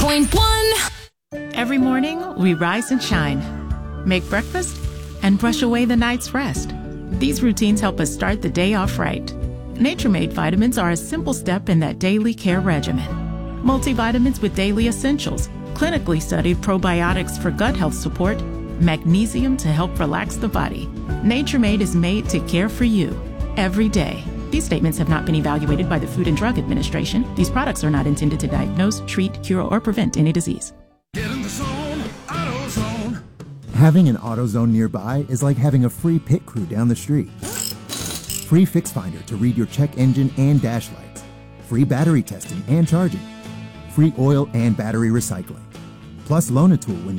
106.1. Every morning, we rise and shine, make breakfast, and brush away the night's rest. These routines help us start the day off right. Nature-Made vitamins are a simple step in that daily care regimen. Multivitamins with daily essentials, clinically studied probiotics for gut health support, magnesium to help relax the body. Nature-Made is made to care for you every day. These statements have not been evaluated by the Food and Drug Administration. These products are not intended to diagnose, treat, cure, or prevent any disease. Get in the zone, AutoZone. Having an AutoZone nearby is like having a free pit crew down the street. Free Fix Finder to read your check engine and dash lights. Free battery testing and charging. Free oil and battery recycling. Plus loan a tool when you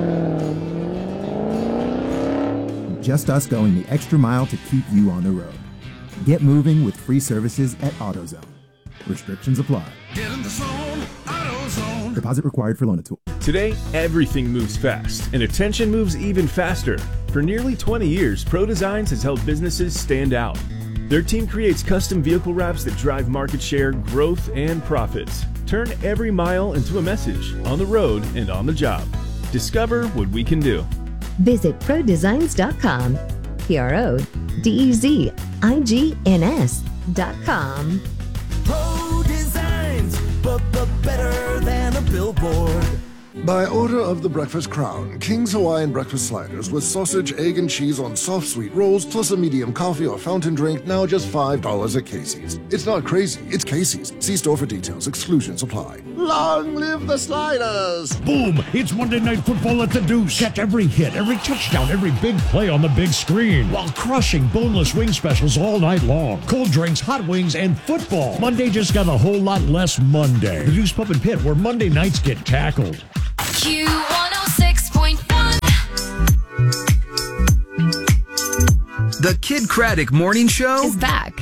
need it. Just us going the extra mile to keep you on the road. Get moving with free services at AutoZone. Restrictions apply. Get in the zone, AutoZone. Deposit required for loan a tool. Today, everything moves fast, and attention moves even faster. For nearly 20 years, Pro Designs has helped businesses stand out. Their team creates custom vehicle wraps that drive market share, growth, and profits. Turn every mile into a message, on the road and on the job. Discover what we can do. Visit ProDesigns.com. ProDesigns.com. Pro Designs, but better than a billboard. By order of the Breakfast Crown, King's Hawaiian Breakfast Sliders with sausage, egg, and cheese on soft sweet rolls, plus a medium coffee or fountain drink, now just $5 at Casey's. It's not crazy, it's Casey's. See store for details. Exclusions apply. Long live the Sliders! Boom! It's Monday Night Football at the Deuce. Catch every hit, every touchdown, every big play on the big screen while crushing boneless wing specials all night long. Cold drinks, hot wings, and football. Monday just got a whole lot less Monday. The Deuce Pub and Pit, where Monday nights get tackled. Q106.1. The Kid Craddock Morning Show Is back.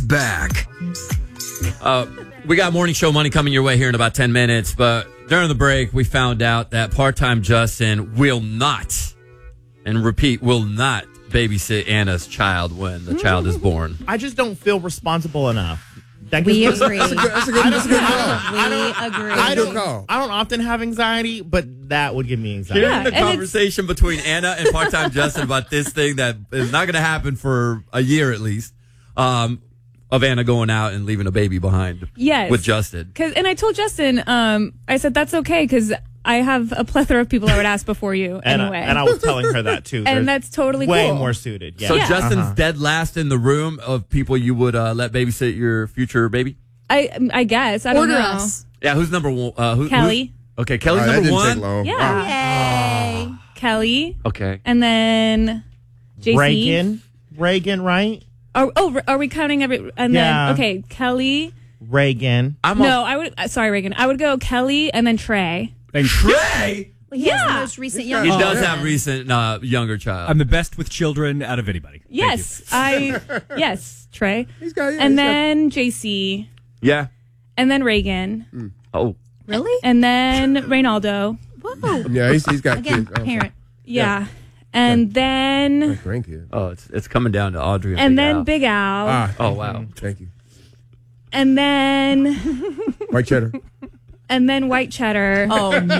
We got morning show money coming your way here in about 10 minutes, but during the break, we found out that part-time Justin will not, and repeat, will not babysit Anna's child when the child is born. I just don't feel responsible enough. We agree. That's a good call. We agree. I don't often have anxiety, but that would give me anxiety. Hearing the conversation between Anna and part-time Justin about this thing that is not going to happen for a year at least, of Anna going out and leaving a baby behind with Justin. And I told Justin, I said, that's okay, because I have a plethora of people I would ask before you anyway. And I was telling her that, too. And that's totally way cool. more suited. Yeah. So Justin's dead last in the room of people you would let babysit your future baby? I guess. I don't know. us. Yeah, who's number one? Kelly. Okay, Kelly's number one? Yeah. Yay. Kelly. Okay. And then JC. Reagan, right? Are we counting every... And then, okay, Kelly. Reagan. Sorry, Reagan. I would go Kelly and then Trey. And Trey? Well, he has the most recent younger He does children. have recent younger child. I'm the best with children out of anybody. Yes. Yes, Trey. He's got, and then JC. Yeah. And then Reagan. Oh. Really? And then Reynaldo. Whoa. Yeah, he's got Again, kids. parent. Yeah. And then... Grandkid. Oh, it's coming down to Audrey and then Big Al. Oh, wow. Thank you. And then... White cheddar. And then white cheddar. Oh, no.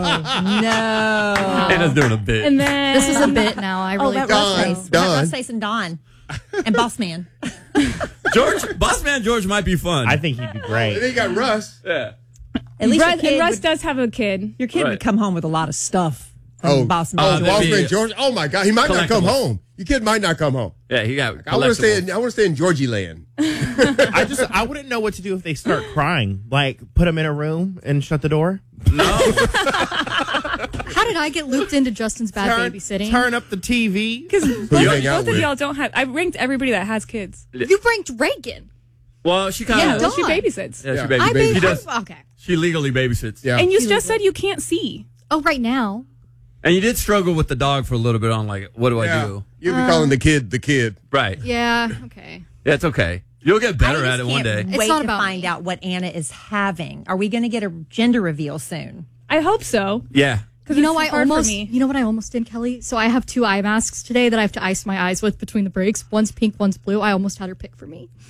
Anna's doing a bit. And then... This is a bit now. I really... Dawn. Face and Dawn. And Boss Man. Boss Man George might be fun. I think he'd be great. And then you got Russ. Yeah. At least Russ does have a kid. Your kid would come home with a lot of stuff. Boss Boss Man. Man George. Oh my God, he might not come home. Your kid might not come home. Yeah, he got. I want to stay in Georgie land. I wouldn't know what to do if they start crying. Like, put them in a room and shut the door. No. How did I get looped into Justin's bad babysitting? Turn up the TV. Because both of y'all don't have... I ranked everybody that has kids. You ranked Reagan. Well, she kind of... Yeah, she babysits. Yeah, she babysits. She does. Okay. She legally babysits. Yeah. And you just said you can't see. Oh, right now. And you did struggle with the dog for a little bit on, like, what do I do? You'll be calling the kid. Right. Yeah, okay. Yeah, it's okay. You'll get better at it one day. It's not about find out what Anna is having. Are we going to get a gender reveal soon? I hope so. Yeah. You know, you know what I almost did, Kelly? So I have 2 eye masks today that I have to ice my eyes with between the breaks. One's pink, one's blue. I almost had her pick for me.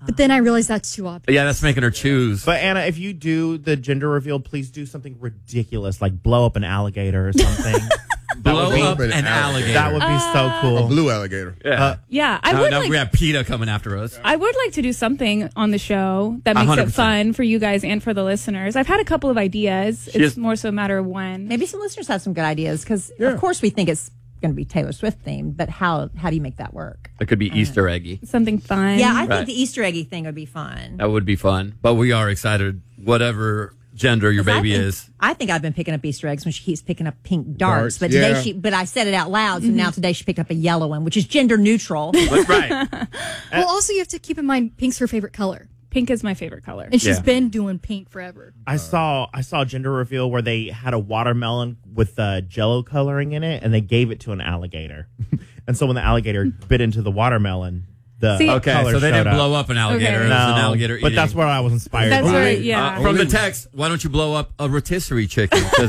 But then I realized that's too obvious. Yeah, that's making her choose. But Anna, if you do the gender reveal, please do something ridiculous, like blow up an alligator or something. Blow up an alligator. That would be so cool. A blue alligator. Yeah. I would now like. we have PETA coming after us. I would like to do something on the show that makes 100%. it fun for you guys and for the listeners. I've had a couple of ideas. It's more so a matter of when. Maybe some listeners have some good ideas because, of course, we think it's going to be Taylor Swift themed, but how do you make that work? It could be Easter eggy. Something fun. Yeah, I think Right. the Easter eggy thing would be fun. That would be fun. But we are excited, whatever gender your baby is. I think I've been picking up Easter eggs when she keeps picking up pink darts. Darts, But yeah. today but I said it out loud, so now today she picked up a yellow one, which is gender neutral. Right. Well, also you have to keep in mind pink's her favorite color. Pink is my favorite color. And she's been doing pink forever. I saw a gender reveal where they had a watermelon with Jello coloring in it, and they gave it to an alligator. And so when the alligator bit into the watermelon, the Okay, color so they showed didn't blow up an alligator. Okay. It was an No, alligator but eating. that's where I was inspired. That's right, yeah. From the text, why don't you blow up a rotisserie chicken? Because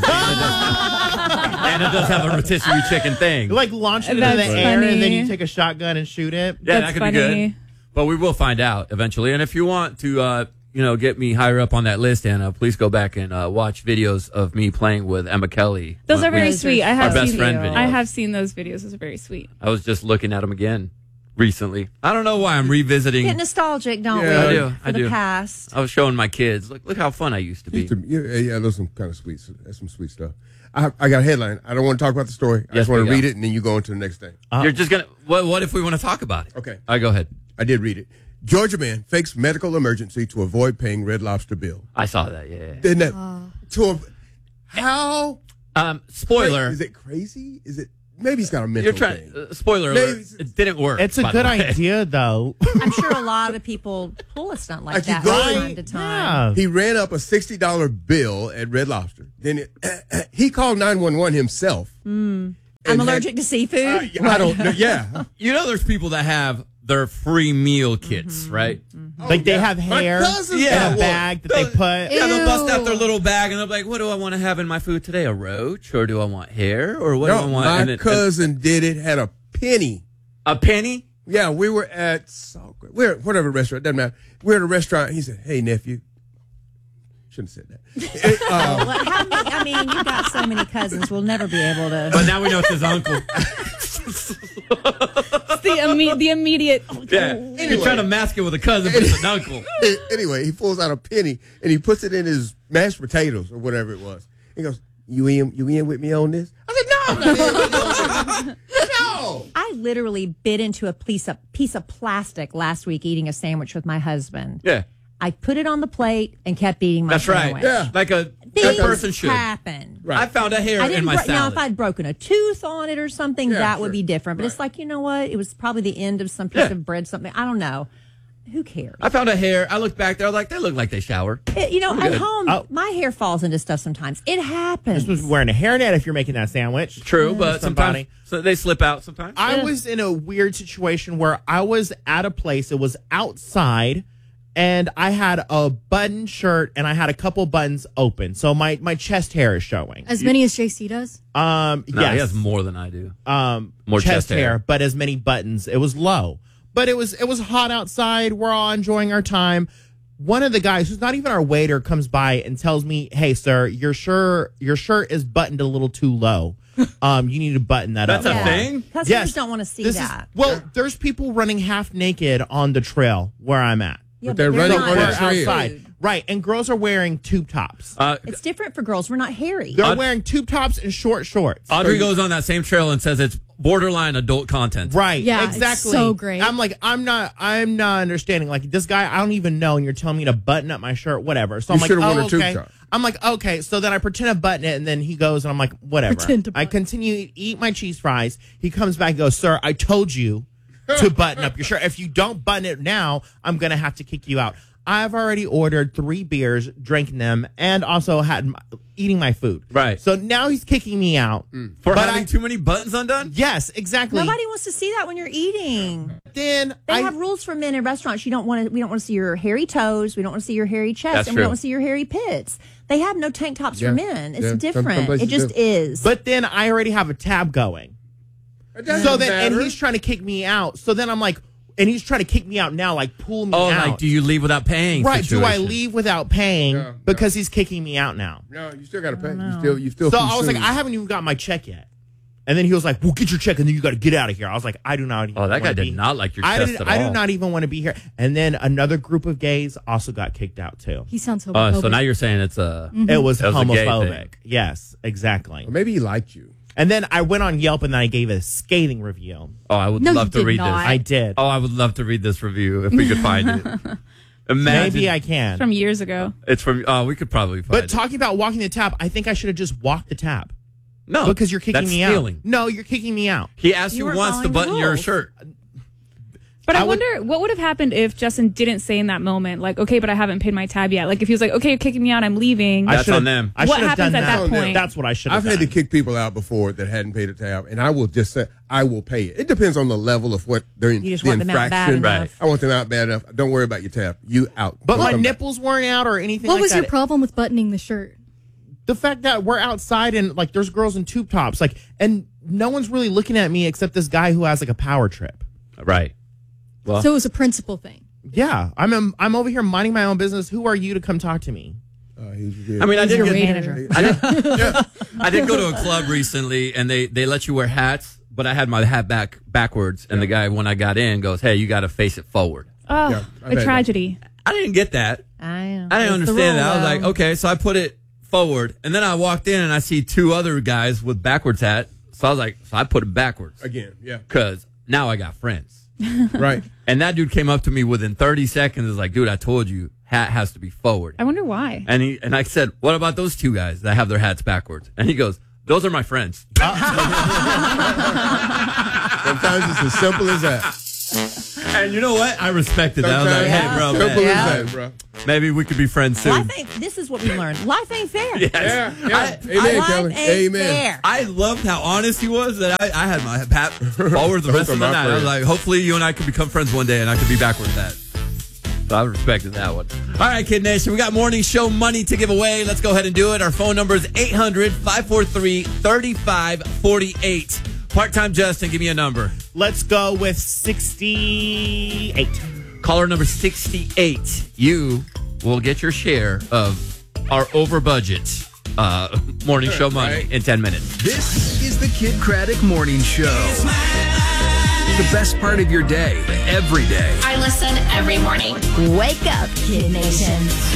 Anna does have a rotisserie chicken thing. Like launch it into the That's air, funny. and then you take a shotgun and shoot it. Yeah, That's that could be funny. good. But we will find out eventually. And if you want to, get me higher up on that list, Anna, please go back and watch videos of me playing with Emma Kelly. Those are very sweet. I have our best seen friend videos. I have seen those videos. Those are very sweet. I was just looking at them again recently. I don't know why I'm revisiting. Get nostalgic, don't we? I do. For the past. I was showing my kids. Look how fun I used to be. Yeah, those some kind of sweet. That's some sweet stuff. I got a headline. I don't want to talk about the story. I Yes, just want we to read go. it, and then you go into the next thing. You're just gonna. What if we want to talk about it? Okay. All right, go ahead. I did read it. Georgia man fakes medical emergency to avoid paying Red Lobster bill. I saw that. Yeah. Didn't that? How? Spoiler. Is it crazy? Is it? Maybe he's got a mental You're trying. thing. Spoiler alert. It didn't work. It's a by good the way. idea, though. I'm sure a lot of people pull a stunt like Like you that go- from time to time. He ran up a $60 bill at Red Lobster. Then he called 911 himself. I'm And allergic to seafood. I don't know. Yeah. You know, there's people that have their free meal kits, right? Like they have hair cousins in got a one. bag that they put. Yeah, they'll bust out their little bag and they'll be like, "What do I want to have in my food today? A roach, or do I want hair, or what do I No, want?" my And cousin did it. Had a penny. a penny. Yeah, we were at whatever restaurant. Doesn't matter. We're at a restaurant. He said, "Hey nephew." Shouldn't have said that. Well, how many, I mean, you got so many cousins. We'll never be able to. But now we know it's his uncle. It's the immediate. Yeah, you're trying to mask it with a cousin, but it's an uncle. Anyway, he pulls out a penny and he puts it in his mashed potatoes or whatever it was. He goes, "You in with me on this?" I said, "No, I'm not in with you on this." No. I literally bit into a piece of plastic last week eating a sandwich with my husband. Yeah, I put it on the plate and kept eating my that's sandwich. right. Yeah, like a good person should. Happen. Right. I found a hair I in didn't my Now, salad. if I'd broken a tooth on it or something, Yeah, that would sure. be different. But it's like, you know what? It was probably the end of some piece of bread, something. I don't know. Who cares? I found a hair. I looked back there. I was like, they look like they shower. I'm At good. home, my hair falls into stuff sometimes. It happens. This was wearing a hairnet if you're making that sandwich. True, but Somebody. sometimes so they slip out. Sometimes I was in a weird situation where I was at a place. It was outside, and I had a button shirt and I had a couple buttons open, so my chest hair is showing. As many as JC does? No, yes. he has more than I do. More chest hair. but as many buttons. It was low, but it was hot outside. We're all enjoying our time. One of the guys, who's not even our waiter, comes by and tells me, "Hey, sir, your shirt is buttoned a little too low. You need to button that That's up." a thing? Customers Yes. don't want to see This that. There's people running half naked on the trail where I'm at. Yeah, But they're but running not on the We're trail. outside, right? And girls are wearing tube tops. It's different for girls. We're not hairy. They're wearing tube tops and short shorts. Audrey goes on that same trail and says it's borderline adult content. Right. Yeah, it's exactly. so great. I'm like, I'm not understanding. Like, this guy, I don't even know, and you're telling me to button up my shirt, whatever. So You I'm like, should've worn oh, a tube okay. top. I'm like, okay. So then I pretend to button it, and then he goes, and I'm like, whatever. Pretend to I button. continue to eat my cheese fries. He comes back and goes, "Sir, I told you to button up your shirt. If you don't button it now, I'm going to have to kick you out." I've already ordered 3 beers, drinking them, and also eating my food. Right. So now he's kicking me out. For But having too many buttons undone? Yes, exactly. Nobody wants to see that when you're eating. Then They have rules for men in restaurants. We don't want to see your hairy toes. We don't want to see your hairy chest, That's and true. we don't want to see your hairy pits. They have no tank tops Yeah. for men. It's Yeah. Some different. places It just do. is. But then I already have a tab going. It doesn't So then, matter. and he's trying to kick me out. So then I'm like, And he's trying to kick me out now, like pull me out. Like, do you leave without paying? Right. Do I situation. leave without paying because he's kicking me out now? No, you still got to pay. You still. So I was like, I haven't even got my check yet. And then he was like, well, get your check and then you got to get out of here. I was like, I do not even that guy did not like your chest at all. I do not even want to be here. And then another group of gays also got kicked out too. He sounds homophobic. So now you're saying it's It was a gay homophobic. thing. Yes, exactly. Or maybe he liked you. And then I went on Yelp and then I gave a scathing review. Oh, I would No, love you to did read not. this. I did. Oh, I would love to read this review if we could find it. Imagine. Maybe I can. From years ago. It's from. We could probably find But it. talking about walking the tap, I think I should have just walked the tap. No, because you're kicking that's me stealing. out. No, you're kicking me out. He asked You you were once to following the button your rules. shirt. But I wonder what would have happened if Justin didn't say in that moment, like, okay, but I haven't paid my tab yet. Like, if he was like, okay, you're kicking me out, I'm leaving. That's on them. I What should have happens done at that point? That's what I should have I've done. had to kick people out before that hadn't paid a tab, and I will just say I will pay it. It depends on the level of what they're in. You just the want them out bad infraction. enough. I want them out bad enough. Don't worry about your tab. You out. But Don't my come back. nipples weren't out or anything What like was that. your problem with buttoning the shirt? The fact that we're outside and like there's girls in tube tops, like, and no one's really looking at me except this guy who has like a power trip. Right. Well, So it was a principal thing. Yeah, I'm over here minding my own business. Who are you to come talk to me? I mean, I He's did your get, manager. I did go to a club recently, and they let you wear hats, but I had my hat backwards, and the guy when I got in goes, "Hey, you got to face it forward." Oh, Yeah, I've a had tragedy. I didn't get that. I know. I didn't It's the understand rule, that. I was though. like, okay, so I put it forward, and then I walked in and I see two other guys with backwards hat. So I was like, so I put it backwards Again, yeah. because now I got friends. Right. And that dude came up to me within 30 seconds. Is like, dude, I told you, hat has to be forward. I wonder why. And I said, what about those two guys that have their hats backwards? And he goes, those are my friends. Sometimes it's as simple as that. And you know what? I respected that. I was like, hey, bro, Simple man, as that, bro. maybe we could be friends soon. Life ain't, this is what we learned. Life ain't fair. Yes. Yeah. Amen, Life Kelly. ain't Amen. fair. I loved how honest he was that I had my hat forward the rest Those of are the my night. I was friends. like, hopefully you and I could become friends one day and I could be back with that. So I respected that one. All right, Kid Nation, we got morning show money to give away. Let's go ahead and do it. Our phone number is 800-543-3548. Part-time Justin, give me a number. Let's go with 68. Caller number 68. You will get your share of our over-budget morning show money in 10 minutes. This is the Kid Craddock Morning Show. The best part of your day, every day. I listen every morning. Wake up, Kid Nation.